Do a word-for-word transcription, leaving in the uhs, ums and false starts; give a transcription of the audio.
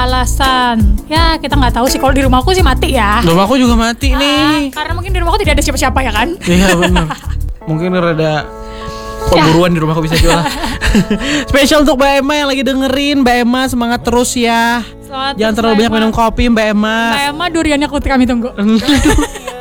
alasan. Ya kita nggak tahu sih, kalau di rumahku sih mati ya. Rumahku juga mati Ah, nih. karena mungkin di rumahku tidak ada siapa-siapa ya kan. Iya benar. Mungkin rada pemburuan di rumahku bisa jual. Spesial untuk Mbak Emma yang lagi dengerin. Mbak Emma semangat terus ya. Selamat Jangan terus, terlalu Mbak banyak Emma. minum kopi Mbak Emma. Mbak Emma duriannya kami tunggu.